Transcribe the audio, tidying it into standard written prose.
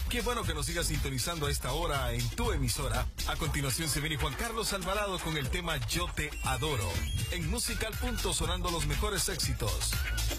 Qué bueno que nos sigas sintonizando a esta hora en tu emisora. A continuación se viene Juan Carlos Alvarado con el tema Yo Te Adoro. En Música al Punto, sonando los mejores éxitos.